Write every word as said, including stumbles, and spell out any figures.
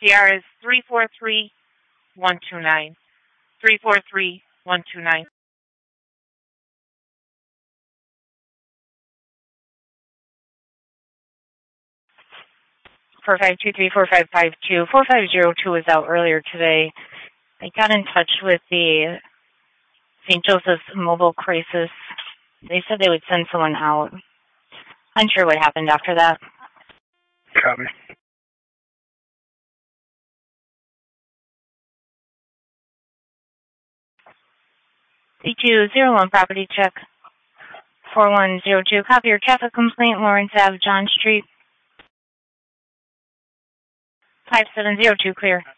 C R is three four three one two nine. three four three one two nine. four five two three four five five two. four five zero two was out earlier today. I got in touch with the Saint Joseph's Mobile Crisis. They said they would send someone out. Unsure what happened after that. Copy. C two zero one property check. four one zero two. Copy your traffic complaint, Lawrence Avenue, John Street. five seven zero two clear.